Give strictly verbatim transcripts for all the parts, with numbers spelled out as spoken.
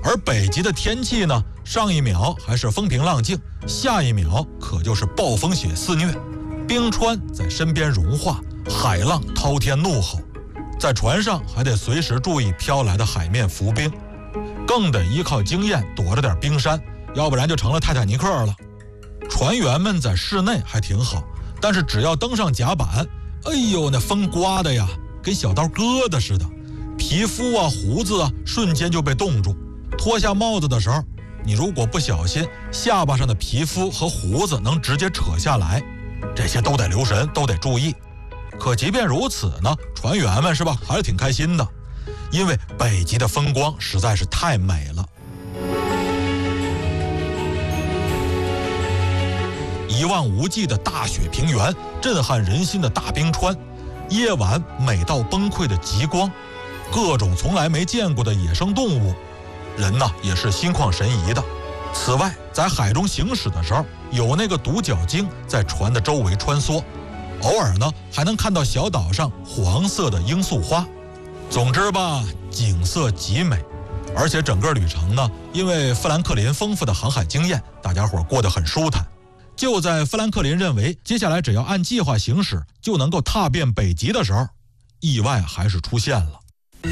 而北极的天气呢，上一秒还是风平浪静，下一秒可就是暴风雪肆虐，冰川在身边融化，海浪滔天怒吼，在船上还得随时注意飘来的海面浮冰，更得依靠经验躲着点冰山，要不然就成了泰坦尼克了。船员们在室内还挺好，但是只要登上甲板，哎呦，那风刮的呀，跟小刀割的似的，皮肤啊、胡子啊，瞬间就被冻住。脱下帽子的时候，你如果不小心，下巴上的皮肤和胡子能直接扯下来，这些都得留神，都得注意。可即便如此呢，船员们是吧，还是挺开心的，因为北极的风光实在是太美了。一望无际的大雪平原，震撼人心的大冰川，夜晚美到崩溃的极光，各种从来没见过的野生动物，人呢也是心旷神怡的。此外，在海中行驶的时候，有那个独角鲸在船的周围穿梭，偶尔呢还能看到小岛上黄色的罂粟花。总之吧，景色极美，而且整个旅程呢，因为富兰克林丰富的航海经验，大家伙过得很舒坦。就在富兰克林认为接下来只要按计划行驶就能够踏遍北极的时候，意外还是出现了。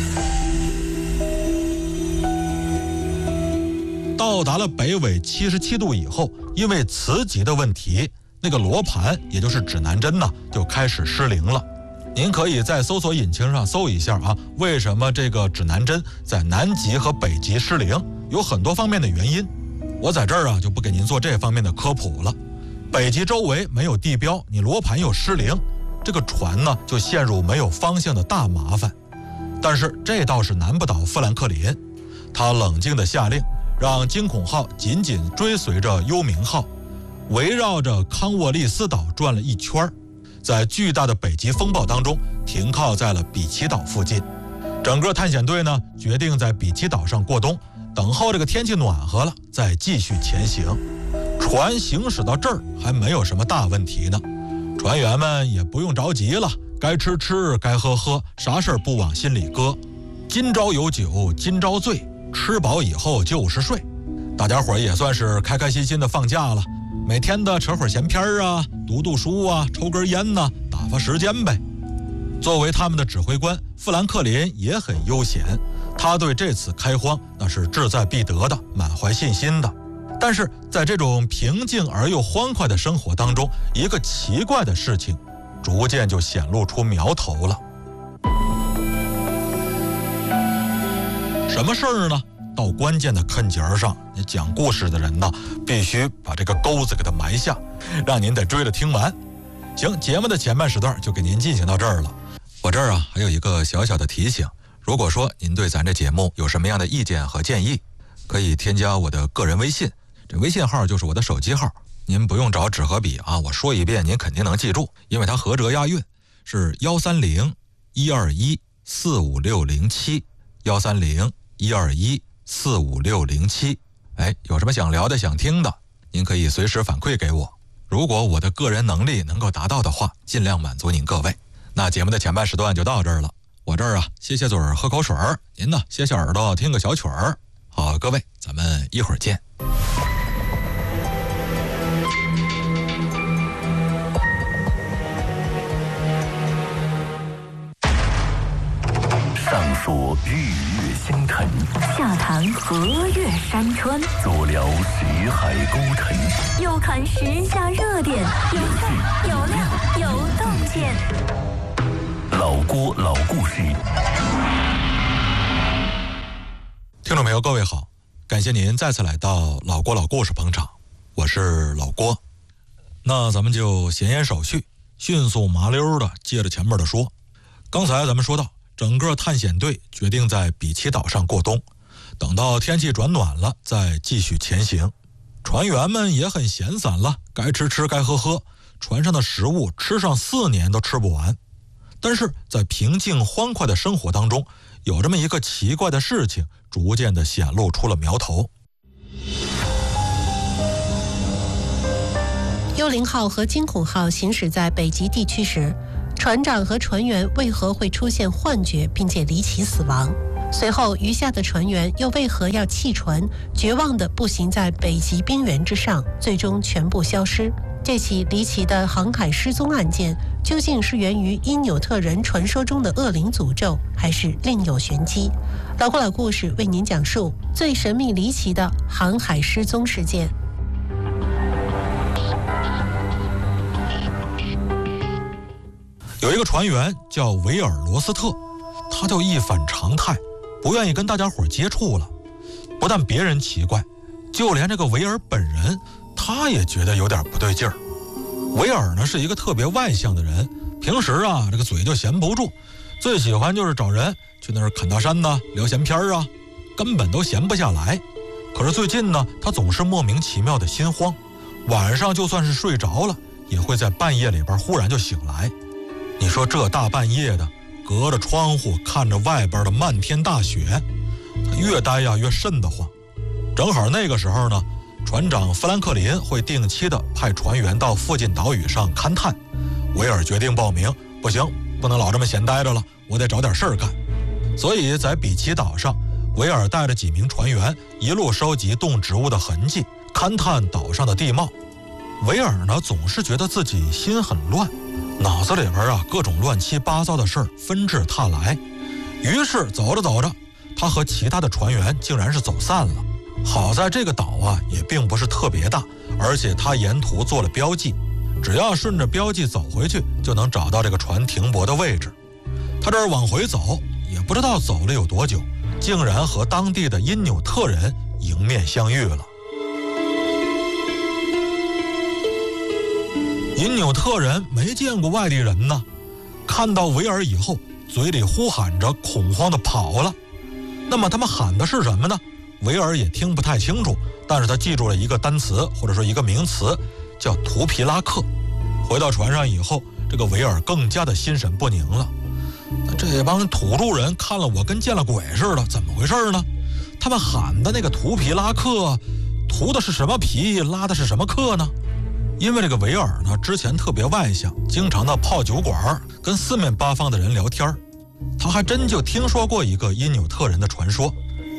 到达了北纬七十七度以后，因为磁极的问题，那个罗盘也就是指南针呢就开始失灵了。您可以在搜索引擎上搜一下啊，为什么这个指南针在南极和北极失灵，有很多方面的原因。我在这儿啊就不给您做这方面的科普了。北极周围没有地标，你罗盘又失灵，这个船呢就陷入没有方向的大麻烦。但是这倒是难不倒富兰克林，他冷静地下令，让惊恐号紧紧追随着幽冥号，围绕着康沃利斯岛转了一圈，在巨大的北极风暴当中停靠在了比奇岛附近。整个探险队呢决定在比奇岛上过冬，等候这个天气暖和了再继续前行。船行驶到这儿还没有什么大问题呢，船员们也不用着急了，该吃吃该喝喝，啥事儿不往心里搁。今朝有酒今朝醉，吃饱以后就是睡。大家伙也算是开开心心的放假了，每天的扯会儿闲篇啊，读读书啊，抽根烟呐，打发时间呗。作为他们的指挥官，富兰克林也很悠闲，他对这次开荒那是志在必得的，满怀信心的。但是在这种平静而又欢快的生活当中，一个奇怪的事情逐渐就显露出苗头了。什么事儿呢？到关键的坑节上，你讲故事的人呢，必须把这个钩子给它埋下，让您得追着听完。行，节目的前半时段就给您进行到这儿了。我这儿啊还有一个小小的提醒，如果说您对咱这节目有什么样的意见和建议，可以添加我的个人微信，这微信号就是我的手机号，您不用找纸和笔啊，我说一遍您肯定能记住，因为它合辙押韵，是幺三零一二一四五六零七，幺三零一二一四五六零七。哎，有什么想聊的想听的，您可以随时反馈给我，如果我的个人能力能够达到的话，尽量满足您各位。那节目的前半时段就到这儿了，我这儿啊歇歇嘴儿喝口水儿，您呢歇歇耳朵听个小曲儿。好，各位，咱们一会儿见。 上说日月星辰， 下谈河岳山川， 左聊徐海孤尘， 右看时下热点，有趣有料有洞见。 老郭老故事。 听众朋友各位好，感谢您再次来到老郭老故事捧场，我是老郭。那咱们就闲言少叙，迅速麻溜的接着前面的说。刚才咱们说到，整个探险队决定在比奇岛上过冬，等到天气转暖了再继续前行。船员们也很闲散了，该吃吃该喝喝，船上的食物吃上四年都吃不完。但是在平静欢快的生活当中，有这么一个奇怪的事情逐渐的显露出了苗头。 幽灵号和惊恐号行驶在北极地区时，船长和船员为何会出现幻觉并且离奇死亡？ 随后，余下的船员又为何要弃船，绝望地步行在北极冰原之上，最终全部消失？这起离奇的航海失踪案件，究竟是源于因纽特人传说中的恶灵诅咒，还是另有玄机？老古老故事为您讲述最神秘离奇的航海失踪事件。 有一个船员叫维尔罗斯特，他就一反常态，不愿意跟大家伙接触了。不但别人奇怪，就连这个维尔本人，他也觉得有点不对劲儿。维尔呢是一个特别外向的人，平时啊这个嘴就闲不住，最喜欢就是找人去那儿侃大山呐、聊闲篇啊，根本都闲不下来。可是最近呢，他总是莫名其妙的心慌，晚上就算是睡着了，也会在半夜里边忽然就醒来。你说这大半夜的，隔着窗户看着外边的漫天大雪，他越待呀越瘆得慌。正好那个时候呢，船长富兰克林会定期的派船员到附近岛屿上勘探。维尔决定报名，不行，不能老这么闲待着了，我得找点事儿干。所以在比奇岛上，维尔带着几名船员一路收集动植物的痕迹，勘探岛上的地貌。维尔呢总是觉得自己心很乱，脑子里边啊各种乱七八糟的事儿纷至沓来。于是走着走着，他和其他的船员竟然是走散了。好在这个岛啊也并不是特别大，而且他沿途做了标记，只要顺着标记走回去，就能找到这个船停泊的位置。他这儿往回走，也不知道走了有多久，竟然和当地的因纽特人迎面相遇了。因纽特人没见过外地人呢，看到维尔以后，嘴里呼喊着，恐慌地跑了。那么他们喊的是什么呢？维尔也听不太清楚，但是他记住了一个单词，或者说一个名词，叫图皮拉克。回到船上以后，这个维尔更加的心神不宁了。那这帮土著人看了我跟见了鬼似的，怎么回事呢？他们喊的那个图皮拉克，涂的是什么皮，拉的是什么克呢？因为这个维尔呢，之前特别外向，经常的泡酒馆，跟四面八方的人聊天。他还真就听说过一个因纽特人的传说，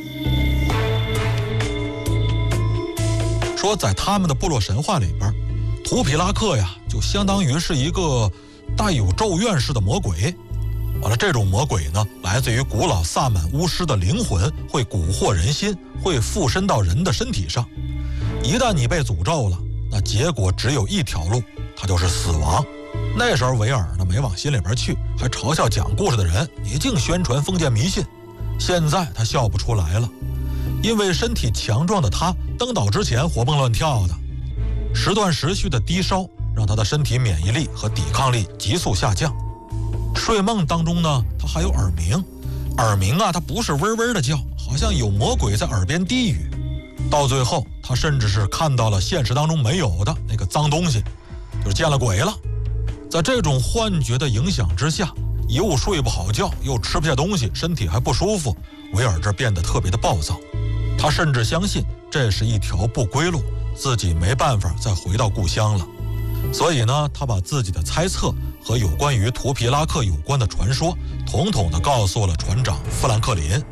说在他们的部落神话里边，图皮拉克呀，就相当于是一个带有咒怨式的魔鬼。完了，这种魔鬼呢，来自于古老萨满巫师的灵魂，会蛊惑人心，会附身到人的身体上。一旦你被诅咒了，那结果只有一条路，它就是死亡。那时候维尔呢没往心里边去，还嘲笑讲故事的人，你净宣传封建迷信。现在他笑不出来了，因为身体强壮的他登岛之前活蹦乱跳的，时断时续的低烧让他的身体免疫力和抵抗力急速下降。睡梦当中呢，他还有耳鸣，耳鸣啊，他不是嗡嗡的叫，好像有魔鬼在耳边低语。到最后，他甚至是看到了现实当中没有的那个脏东西，就是见了鬼了。在这种幻觉的影响之下，又睡不好觉，又吃不下东西，身体还不舒服，维尔这变得特别的暴躁。他甚至相信这是一条不归路，自己没办法再回到故乡了。所以呢，他把自己的猜测和有关于图皮拉克有关的传说，统统的告诉了船长富兰克林。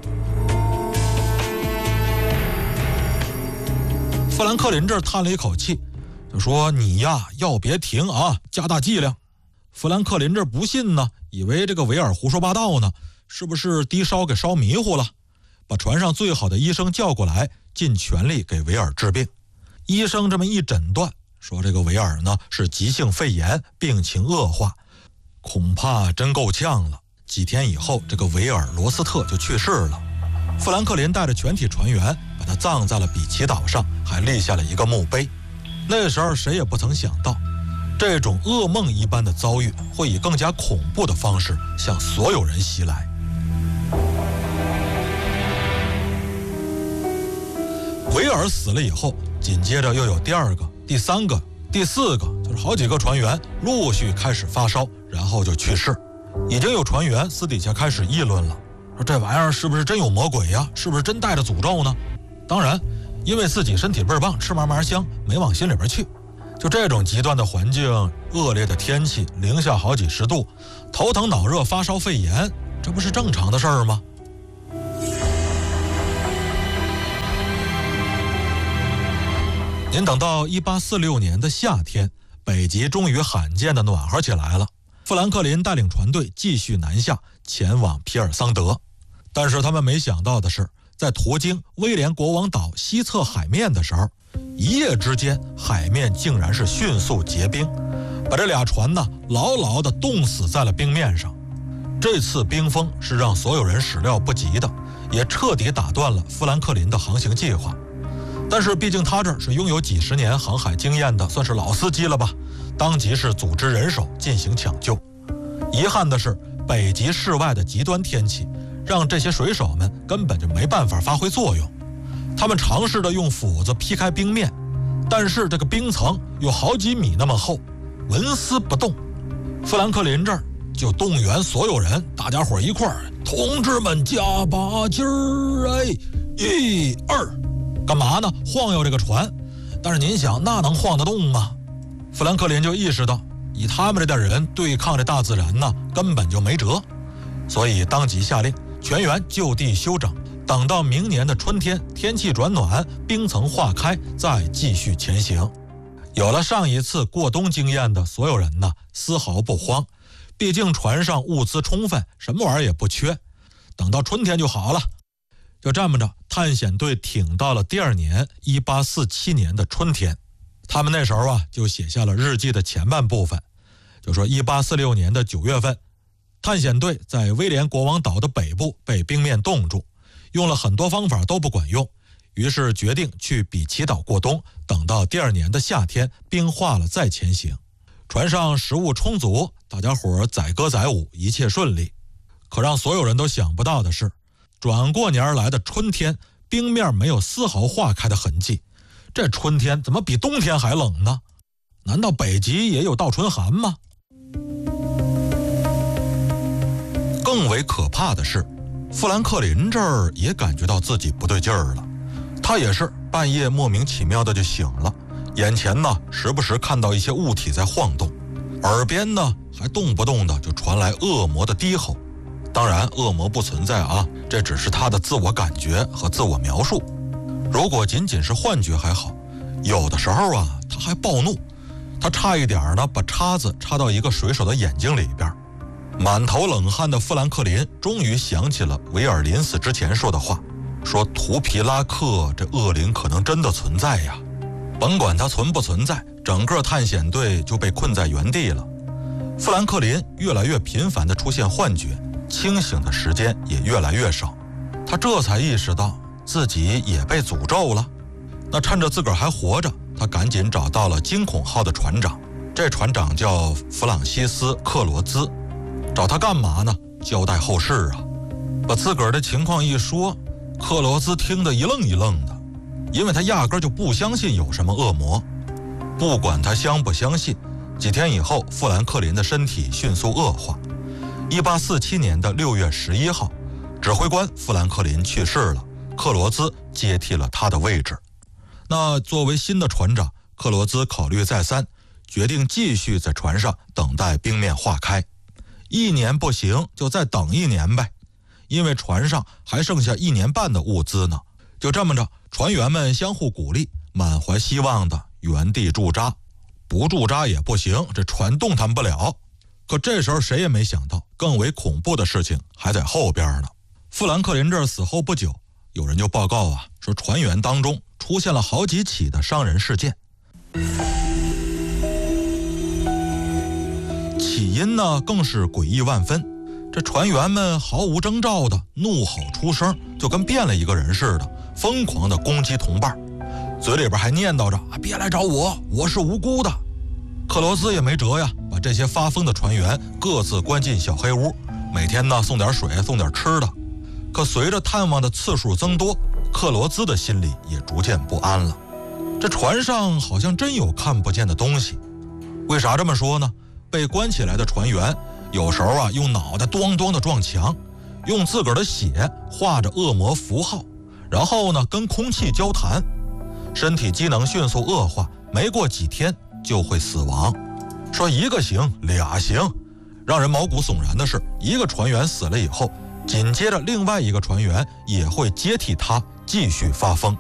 富兰克林这儿叹了一口气，就说：“你呀，要别停啊，加大剂量。”富兰克林这不信呢，以为这个维尔胡说八道呢，是不是低烧给烧迷糊了？把船上最好的医生叫过来，尽全力给维尔治病。医生这么一诊断，说这个维尔呢是急性肺炎，病情恶化，恐怕真够呛了。几天以后，这个维尔罗斯特就去世了。富兰克林带着全体船员把他葬在了比奇岛上，还立下了一个墓碑。那时候谁也不曾想到，这种噩梦一般的遭遇会以更加恐怖的方式向所有人袭来。维尔死了以后，紧接着又有第二个、第三个、第四个，就是好几个船员陆续开始发烧，然后就去世。已经有船员私底下开始议论了，说这玩意儿是不是真有魔鬼呀？是不是真带着诅咒呢？当然，因为自己身体倍儿棒，吃嘛嘛香，没往心里边去。就这种极端的环境，恶劣的天气，零下好几十度，头疼脑热发烧肺炎，这不是正常的事儿吗？ 您等到一八四六年的夏天，北极终于罕见的暖和起来了。富兰克林带领船队继续南下，前往皮尔桑德。但是他们没想到的是，在途经威廉国王岛西侧海面的时候，一夜之间海面竟然是迅速结冰，把这俩船呢牢牢地冻死在了冰面上。这次冰封是让所有人始料不及的，也彻底打断了富兰克林的航行计划。但是毕竟他这是拥有几十年航海经验的，算是老司机了吧，当即是组织人手进行抢救。遗憾的是，北极室外的极端天气让这些水手们根本就没办法发挥作用。他们尝试着用斧子劈开冰面，但是这个冰层有好几米那么厚，纹丝不动。富兰克林这儿就动员所有人，大家伙一块儿，同志们加把劲儿，哎，一二，干嘛呢？晃悠这个船。但是您想，那能晃得动吗？富兰克林就意识到，以他们这代人对抗这大自然呢，根本就没辙，所以当即下令全员就地休整，等到明年的春天，天气转暖，冰层化开，再继续前行。有了上一次过冬经验的所有人呢，丝毫不慌，毕竟船上物资充分，什么玩意儿也不缺，等到春天就好了。就这么着，探险队挺到了第二年一八四七年的春天。他们那时候啊，就写下了日记的前半部分，就说一八四六年的九月份，探险队在威廉国王岛的北部被冰面冻住，用了很多方法都不管用，于是决定去比奇岛过冬，等到第二年的夏天冰化了再前行。船上食物充足，大家伙载歌载舞，一切顺利。可让所有人都想不到的是，转过年而来的春天，冰面没有丝毫化开的痕迹。这春天怎么比冬天还冷呢？难道北极也有倒春寒吗？更为可怕的是，富兰克林这儿也感觉到自己不对劲儿了。他也是半夜莫名其妙的就醒了，眼前呢时不时看到一些物体在晃动，耳边呢还动不动的就传来恶魔的低吼。当然恶魔不存在啊，这只是他的自我感觉和自我描述。如果仅仅是幻觉还好，有的时候啊他还暴怒，他差一点呢把叉子插到一个水手的眼睛里边。满头冷汗的富兰克林终于想起了维尔临死之前说的话，说图皮拉克这恶灵可能真的存在呀。甭管它存不存在，整个探险队就被困在原地了。富兰克林越来越频繁地出现幻觉，清醒的时间也越来越少。他这才意识到自己也被诅咒了。那趁着自个儿还活着，他赶紧找到了惊恐号的船长，这船长叫弗朗西斯·克罗兹。找他干嘛呢？交代后事啊。把自个儿的情况一说，克罗兹听得一愣一愣的，因为他压根就不相信有什么恶魔。不管他相不相信，几天以后，富兰克林的身体迅速恶化。一八四七年的六月十一号，指挥官富兰克林去世了，克罗兹接替了他的位置。那作为新的船长，克罗兹考虑再三，决定继续在船上等待冰面化开。一年不行，就再等一年呗，因为船上还剩下一年半的物资呢。就这么着，船员们相互鼓励，满怀希望的原地驻扎。不驻扎也不行，这船动弹不了。可这时候谁也没想到，更为恐怖的事情还在后边呢。富兰克林这儿死后不久，有人就报告啊，说船员当中出现了好几起的伤人事件。起因呢更是诡异万分，这船员们毫无征兆的怒吼出声，就跟变了一个人似的，疯狂的攻击同伴，嘴里边还念叨着啊，别来找我，我是无辜的。克罗斯也没辙呀，把这些发疯的船员各自关进小黑屋，每天呢送点水，送点吃的。可随着探望的次数增多，克罗兹的心里也逐渐不安了。这船上好像真有看不见的东西。为啥这么说呢？被关起来的船员有时候啊用脑袋咣咣的撞墙，用自个儿的血画着恶魔符号，然后呢跟空气交谈，身体机能迅速恶化，没过几天就会死亡。说一个行俩行，让人毛骨悚然的是，一个船员死了以后，紧接着另外一个船员也会接替他继续发疯。